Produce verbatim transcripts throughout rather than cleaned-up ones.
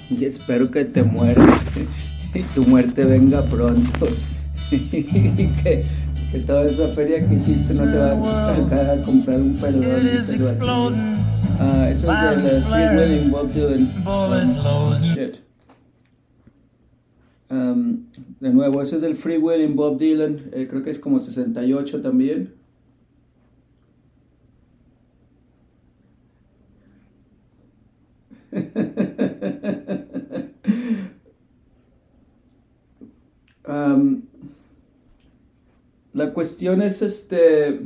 y espero que te mueras y tu muerte venga pronto. Y que, que toda esa feria que hiciste no te va a, a comprar un perdón. Ah, eso es el uh, Free Will in Bob Dylan. Um, shit. Um, de nuevo, ese es el Free Will in Bob Dylan. Eh, creo que es como sesenta y ocho también. um, la cuestión es este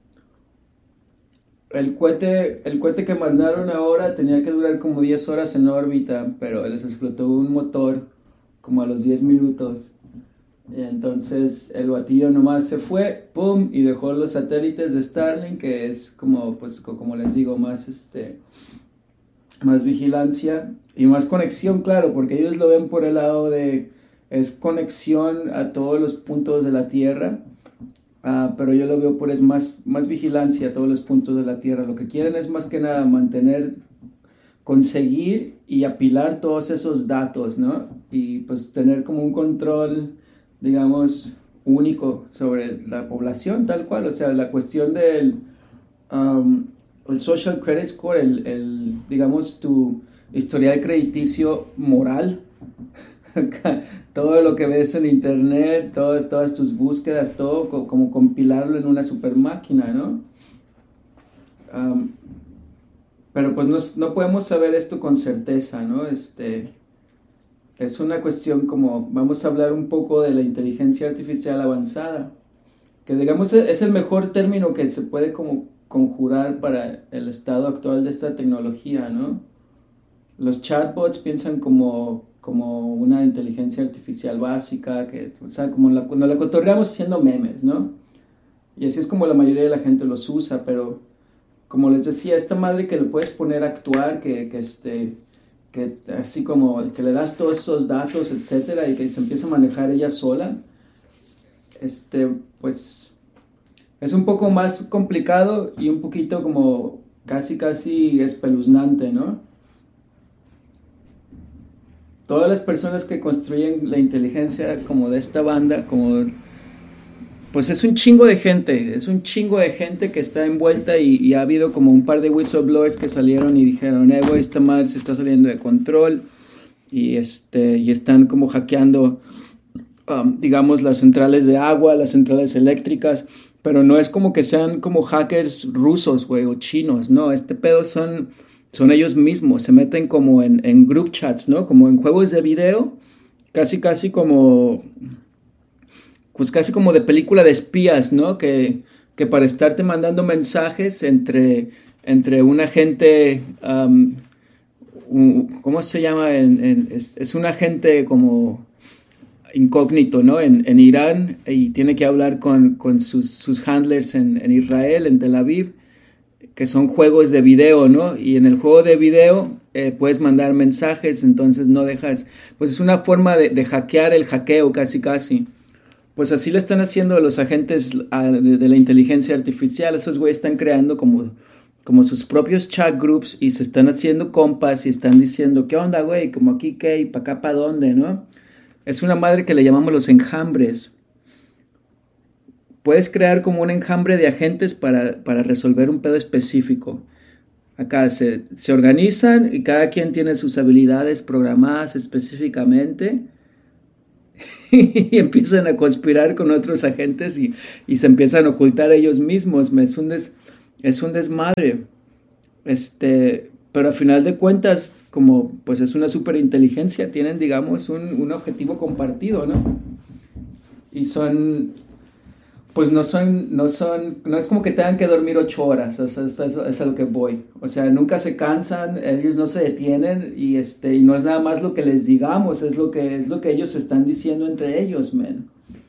el cohete el cohete que mandaron ahora tenía que durar como diez horas en órbita, pero les explotó un motor como a los diez minutos. Y entonces el batillo nomás se fue, pum, y dejó los satélites de Starlink, que es como, pues, como les digo, más este más vigilancia y más conexión, claro, porque ellos lo ven por el lado de es conexión a todos los puntos de la Tierra, uh, pero yo lo veo por es más, más vigilancia a todos los puntos de la Tierra. Lo que quieren es más que nada mantener, conseguir y apilar todos esos datos, ¿no? Y pues tener como un control, digamos, único sobre la población tal cual. O sea, la cuestión del um, el social credit score, el, el, digamos, tu historial crediticio moral, todo lo que ves en internet, todo, todas tus búsquedas, todo co- como compilarlo en una super máquina, ¿no? Um, pero pues no, no podemos saber esto con certeza, ¿no? Este, es una cuestión como, vamos a hablar un poco de la inteligencia artificial avanzada, que digamos es el mejor término que se puede como conjurar para el estado actual de esta tecnología, ¿no? Los chatbots piensan como, como una inteligencia artificial básica, que, o sea, como la, cuando la cotorreamos haciendo memes, ¿no? Y así es como la mayoría de la gente los usa, pero como les decía, esta madre que le puedes poner a actuar, que, que, este, que así como que le das todos esos datos, etcétera, y que se empieza a manejar ella sola, este, pues es un poco más complicado y un poquito como casi casi espeluznante, ¿no? Todas las personas que construyen la inteligencia como de esta banda, como pues es un chingo de gente, es un chingo de gente que está envuelta y, y ha habido como un par de whistleblowers que salieron y dijeron, eh, güey, esta madre se está saliendo de control y, este, y están como hackeando, um, digamos, las centrales de agua, las centrales eléctricas, pero no es como que sean como hackers rusos, güey, o chinos, no, este pedo son, son ellos mismos, se meten como en, en group chats, ¿no? Como en juegos de video, casi casi como pues casi como de película de espías, ¿no? Que, que para estarte mandando mensajes entre, entre una agente, um, un, ¿cómo se llama? En, en, es, es un agente como incógnito, ¿no? En, en Irán y tiene que hablar con, con sus, sus handlers en, en Israel, en Tel Aviv, que son juegos de video, ¿no? Y en el juego de video eh, puedes mandar mensajes, entonces no dejas, pues es una forma de, de hackear el hackeo casi casi. Pues así lo están haciendo los agentes uh, de, de la inteligencia artificial. Esos güeyes están creando como, como sus propios chat groups y se están haciendo compas y están diciendo, ¿qué onda, güey? Como aquí, ¿qué? ¿Y para acá, para dónde, no? Es una madre que le llamamos los enjambres. Puedes crear como un enjambre de agentes para, para resolver un pedo específico. Acá se, se organizan y cada quien tiene sus habilidades programadas específicamente y empiezan a conspirar con otros agentes y, y se empiezan a ocultar ellos mismos. Es un, des, es un desmadre. Este, pero a final de cuentas, como pues es una superinteligencia, tienen, digamos, un, un objetivo compartido, ¿no? Y son, pues no son, no son, no es como que tengan que dormir ocho horas, eso, eso, eso es a lo que voy. O sea, nunca se cansan, ellos no se detienen y este, y no es nada más lo que les digamos, es lo que, es lo que ellos están diciendo entre ellos, man.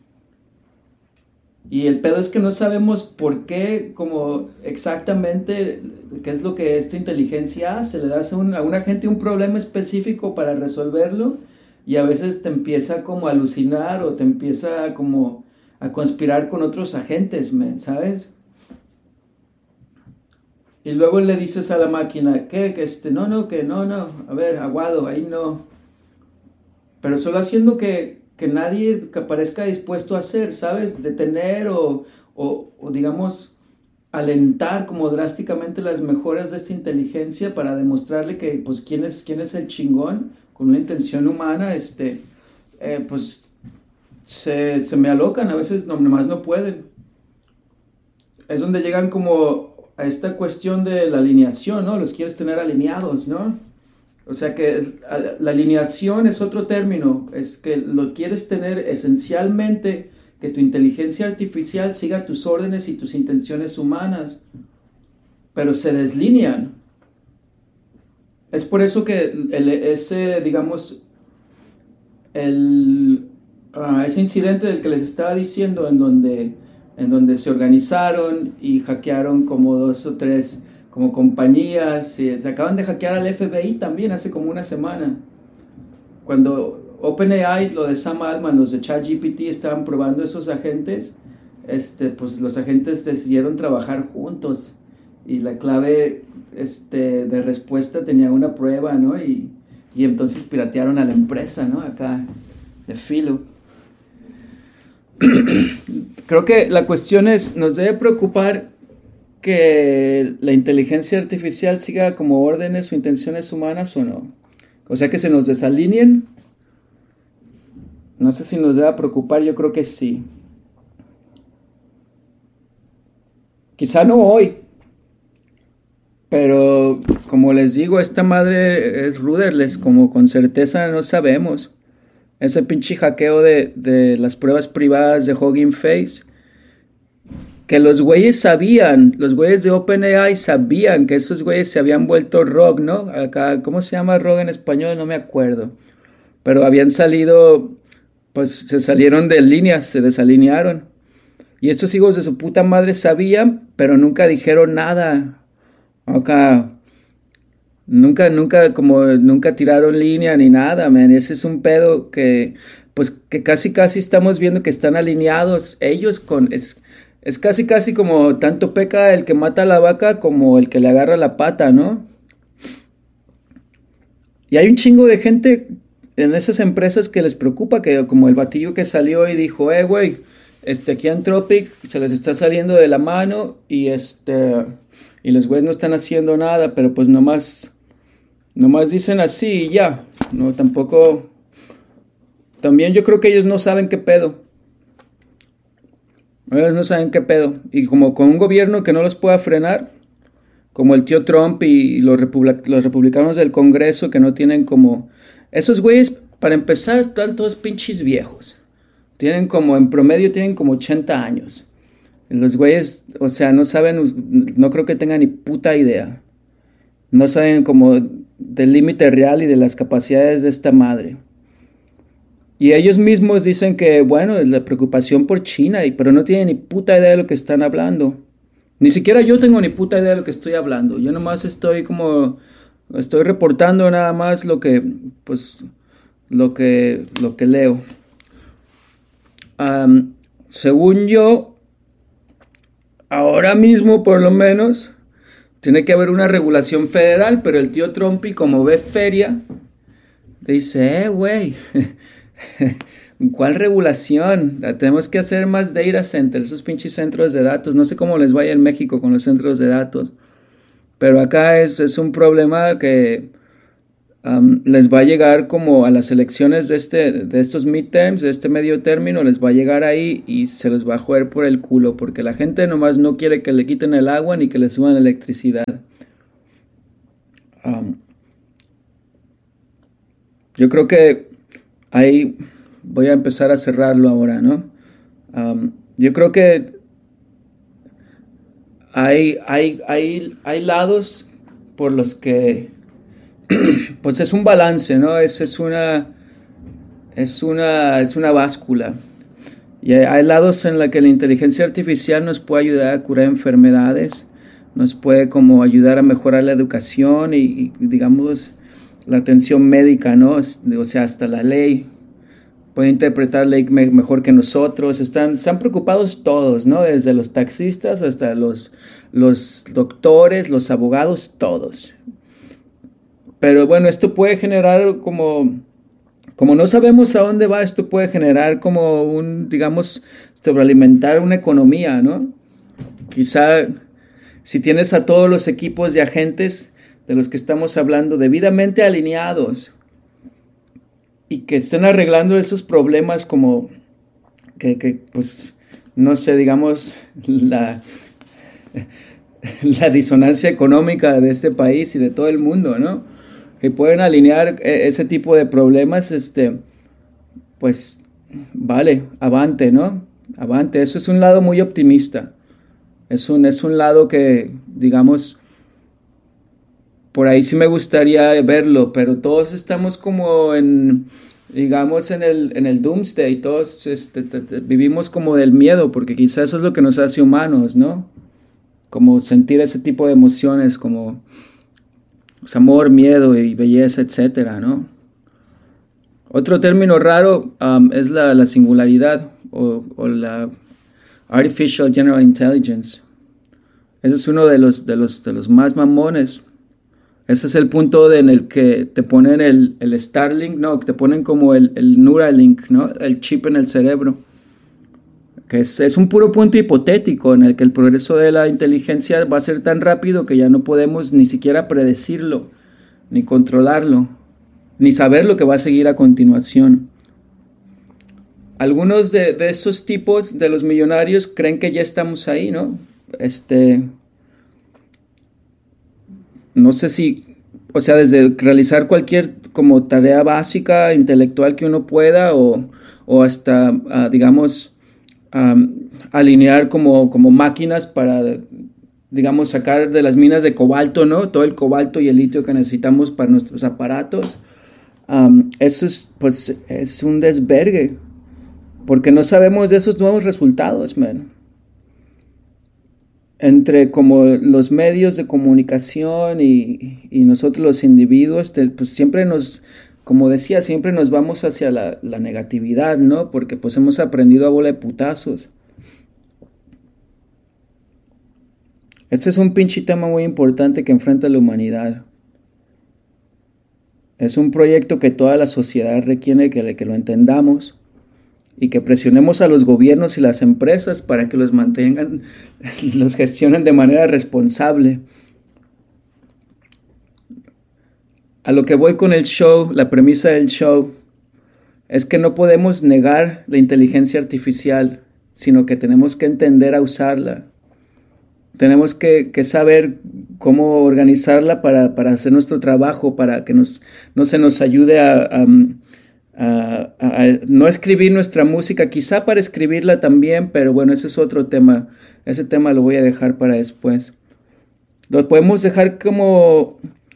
Y el pedo es que no sabemos por qué, como exactamente, qué es lo que esta inteligencia hace. Le das a, un, a una gente un problema específico para resolverlo y a veces te empieza como a alucinar o te empieza como a conspirar con otros agentes, man, ¿sabes? Y luego le dices a la máquina, ¿qué? Que este, no, no, que no, no, a ver, aguado, ahí no. pero solo haciendo que, que nadie que parezca dispuesto a hacer, ¿sabes? Detener o, o, o digamos, alentar como drásticamente las mejoras de esta inteligencia para demostrarle que, pues, quién es, quién es el chingón con una intención humana, este, eh, pues, se, se me alocan, a veces no, nomás no pueden. Es donde llegan como a esta cuestión de la alineación, ¿no? Los quieres tener alineados, ¿no? O sea que es, la alineación es otro término, es que lo quieres tener esencialmente, que tu inteligencia artificial siga tus órdenes y tus intenciones humanas, pero se deslinean. Es por eso que el, ese, digamos, el, uh, ese incidente del que les estaba diciendo, en donde, en donde se organizaron y hackearon como dos o tres como compañías, y se acaban de hackear al F B I también hace como una semana. Cuando OpenAI, lo de Sam Altman, los de ChatGPT estaban probando esos agentes, este, pues los agentes decidieron trabajar juntos y la clave este, de respuesta tenía una prueba, ¿no? Y, y entonces piratearon a la empresa, ¿no? Acá, de filo. Creo que la cuestión es, nos debe preocupar que la inteligencia artificial siga como órdenes o intenciones humanas o no. O sea, que se nos desalineen. No sé si nos debe preocupar, yo creo que sí. Quizá no hoy, pero como les digo, esta madre es rudderless, como con certeza no sabemos. Ese pinche hackeo de, de las pruebas privadas de Hugging Face, que los güeyes sabían, los güeyes de OpenAI sabían que esos güeyes se habían vuelto rogue, ¿no? Acá, ¿cómo se llama rogue en español? No me acuerdo. Pero habían salido, pues se salieron de líneas, se desalinearon. Y estos hijos de su puta madre sabían, pero nunca dijeron nada. Acá, nunca, nunca, como nunca tiraron línea ni nada, man. Ese es un pedo que, pues, que casi, casi estamos viendo que están alineados ellos con... Es, Es casi casi como tanto peca el que mata a la vaca como el que le agarra la pata, ¿no? Y hay un chingo de gente en esas empresas que les preocupa, que como el batillo que salió y dijo, eh, güey, este, aquí Anthropic se les está saliendo de la mano y este, y los güeyes no están haciendo nada, pero pues nomás, nomás dicen así y ya, no, tampoco, también yo creo que ellos no saben qué pedo. Ellos no saben qué pedo. Y como con un gobierno que no los pueda frenar, como el tío Trump y los, republic- los republicanos del Congreso que no tienen como... Esos güeyes, para empezar, están todos pinches viejos. Tienen como, en promedio, tienen como ochenta años. Los güeyes, o sea, no saben, no creo que tengan ni puta idea. No saben como del límite real y de las capacidades de esta madre. Y ellos mismos dicen que, bueno, es la preocupación por China, y, pero no tienen ni puta idea de lo que están hablando. Ni siquiera yo tengo ni puta idea de lo que estoy hablando. Yo nomás estoy como, estoy reportando nada más lo que, pues, lo que, lo que leo. Um, según yo, ahora mismo por lo menos, tiene que haber una regulación federal, pero el tío Trumpy, como ve feria, dice, eh, güey... ¿Cuál regulación? Tenemos que hacer más data centers, esos pinches centros de datos. No sé cómo les vaya en México con los centros de datos, pero acá es, es un problema que um, les va a llegar como a las elecciones de, este, de estos midterms, de este medio término, les va a llegar ahí y se los va a joder por el culo, porque la gente nomás no quiere que le quiten el agua ni que le suban la electricidad. Um, yo creo que ahí voy a empezar a cerrarlo ahora, ¿no? Um, yo creo que hay, hay, hay, hay lados por los que, pues es un balance, ¿no? Es, es, una, es, una, es una báscula. Y hay, hay lados en los que la inteligencia artificial nos puede ayudar a curar enfermedades, nos puede como ayudar a mejorar la educación y, y digamos, la atención médica, ¿no? O sea, hasta la ley puede interpretar ley me- mejor que nosotros. Están, están preocupados todos, ¿no? Desde los taxistas hasta los, los doctores, los abogados, todos. Pero bueno, esto puede generar como, como no sabemos a dónde va, esto puede generar como un, digamos, sobrealimentar una economía, ¿no? Quizá si tienes a todos los equipos de agentes de los que estamos hablando debidamente alineados y que estén arreglando esos problemas como que, que pues, no sé, digamos, la, la disonancia económica de este país y de todo el mundo, ¿no? Que pueden alinear ese tipo de problemas, este, pues, vale, avante, ¿no? Avante, eso es un lado muy optimista. Es un, es un lado que, digamos, por ahí sí me gustaría verlo, pero todos estamos como en, digamos, en el, en el doomsday, todos este, te- te- vivimos como del miedo, porque quizás eso es lo que nos hace humanos, ¿no? Como sentir ese tipo de emociones, como pues, amor, miedo y belleza, etcétera, ¿no? Otro término raro um, es la, la singularidad o, o la Artificial General Intelligence. Ese es uno de los, de los, de los más mamones. Ese es el punto de- en el que te ponen el, el Starlink, no, que te ponen como el, el Neuralink, ¿no? El chip en el cerebro. Que es, es un puro punto hipotético en el que el progreso de la inteligencia va a ser tan rápido que ya no podemos ni siquiera predecirlo, ni controlarlo, ni saber lo que va a seguir a continuación. Algunos de, de esos tipos de los millonarios creen que ya estamos ahí, ¿no? Este, no sé si, o sea, desde realizar cualquier como tarea básica, intelectual que uno pueda, o, o hasta, ah, digamos, am, alinear como, como máquinas para, digamos, sacar de las minas de cobalto, ¿no? Todo el cobalto y el litio que necesitamos para nuestros aparatos. Am, eso es, pues, es un desvergue, porque no sabemos de esos nuevos resultados, man. Entre como los medios de comunicación y, y nosotros los individuos, te- pues siempre nos, como decía, siempre nos vamos hacia la, la negatividad, ¿no? Porque pues hemos aprendido a bola de putazos. Este es un pinche tema muy importante que enfrenta la humanidad. Es un proyecto que toda la sociedad requiere que, que lo entendamos y que presionemos a los gobiernos y las empresas para que los mantengan, los gestionen de manera responsable. A lo que voy con el show, la premisa del show, es que no podemos negar la inteligencia artificial, sino que tenemos que entender a usarla. Tenemos que, que saber cómo organizarla para, para hacer nuestro trabajo, para que nos, no se nos ayude a, a, a, a no escribir nuestra música, quizá para escribirla también, pero bueno, ese es otro tema. Ese tema lo voy a dejar para después. Lo podemos dejar como,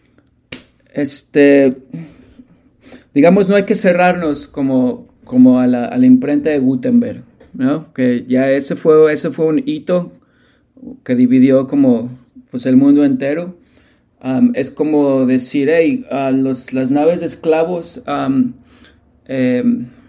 este, digamos, no hay que cerrarnos como, como a la, a la imprenta de Gutenberg, ¿no? Que ya ese fue, ese fue un hito que dividió como pues el mundo entero. Um, es como decir, hey, uh, los, las naves de esclavos, um, eh,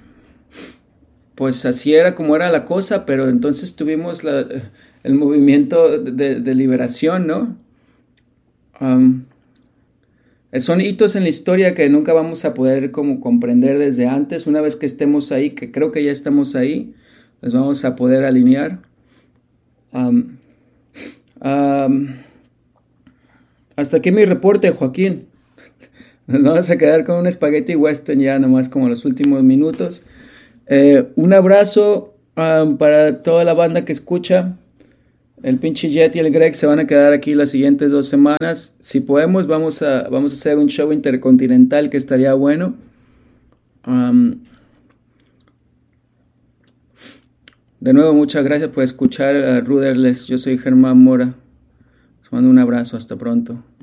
pues así era como era la cosa, pero entonces tuvimos la, el movimiento de, de liberación, ¿no? Um, Son hitos en la historia que nunca vamos a poder como comprender desde antes. Una vez que estemos ahí, que creo que ya estamos ahí, los vamos a poder alinear. Um, um, hasta aquí mi reporte, Joaquín. Nos vamos a quedar con un espagueti western ya nomás como los últimos minutos. Eh, un abrazo um, para toda la banda que escucha. El pinche Jet y el Greg se van a quedar aquí las siguientes dos semanas. Si podemos, vamos a, vamos a hacer un show intercontinental que estaría bueno. Um, de nuevo, muchas gracias por escuchar a Ruderless. Yo soy Germán Mora. Les mando un abrazo. Hasta pronto.